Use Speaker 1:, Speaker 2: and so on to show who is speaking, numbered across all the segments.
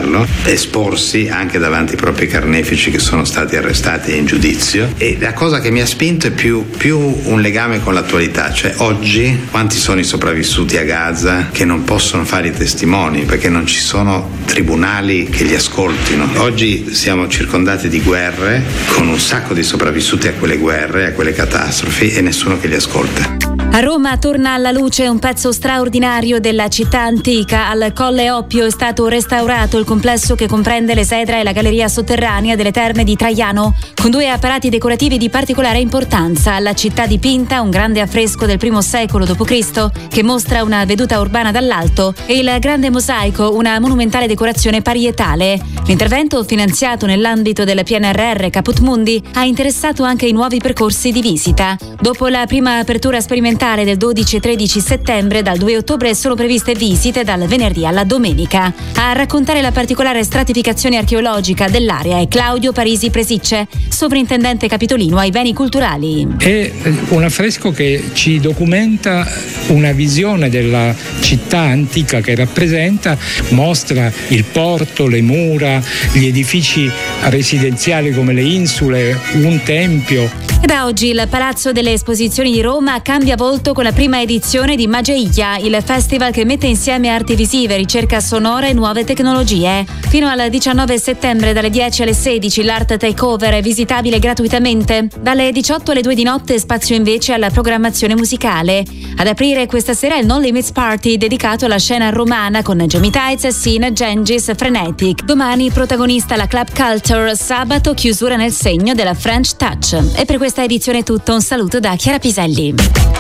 Speaker 1: farlo, esporsi anche davanti ai propri carnefici che sono stati arrestati in giudizio. E la cosa che mi ha spinto è più un legame con l'attualità, cioè oggi quanti sono i sopravvissuti a Gaza che non possono fare i testimoni perché non ci sono tribunali che li ascoltino. Oggi siamo circondati di guerre con un sacco di sopravvissuti a quelle guerre, a quelle catastrofi, e nessuno che li ascolta.
Speaker 2: A Roma torna alla luce un pezzo straordinario della città antica. Al Colle Oppio è stato restaurato il complesso che comprende l'esedra e la galleria sotterranea delle Terme di Traiano, con 2 apparati decorativi di particolare importanza: la città dipinta, un grande affresco del I secolo d.C. che mostra una veduta urbana dall'alto, e il grande mosaico, una monumentale decorazione parietale. L'intervento, finanziato nell'ambito del PNRR Caput Mundi, ha interessato anche i nuovi percorsi di visita. Dopo la prima apertura sperimentale del 12 e 13 settembre, dal 2 ottobre sono previste visite dal venerdì alla domenica. A raccontare la particolare stratificazione archeologica dell'area è Claudio Parisi Presicce, sovrintendente capitolino ai beni culturali.
Speaker 3: È un affresco che ci documenta una visione della città antica che rappresenta, mostra il porto, le mura, gli edifici residenziali come le insule, un tempio.
Speaker 2: E da oggi il Palazzo delle Esposizioni di Roma cambia volto con la prima edizione di Mageia, il festival che mette insieme arti visive, ricerca sonora e nuove tecnologie. Fino al 19 settembre dalle 10 alle 16 l'Art Takeover è visitabile gratuitamente. Dalle 18 alle 2 di notte spazio invece alla programmazione musicale. Ad aprire questa sera il No Limits Party dedicato alla scena romana con Jamie Tights, Sin, Gengis, Frenetic. Domani protagonista la Club Culture, sabato chiusura nel segno della French Touch. E per questa edizione è tutto, un saluto da Chiara Piselli.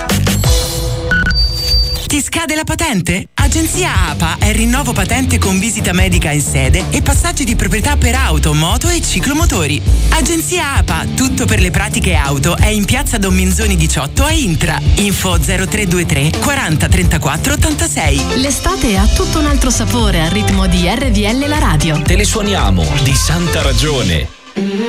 Speaker 4: Ti scade la patente? Agenzia APA è rinnovo patente con visita medica in sede e passaggi di proprietà per auto, moto e ciclomotori. Agenzia APA, tutto per le pratiche auto, è in piazza Don Minzoni 18 a Intra. Info 0323 40 34 86.
Speaker 5: L'estate ha tutto un altro sapore al ritmo di RVL la radio.
Speaker 6: Te le suoniamo di santa ragione.